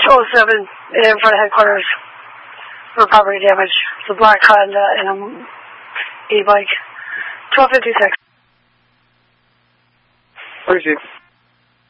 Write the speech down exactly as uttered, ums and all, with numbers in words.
oh seven in front of headquarters for property damage. It's a black Honda and an e-bike. twelve fifty-six. Where's you?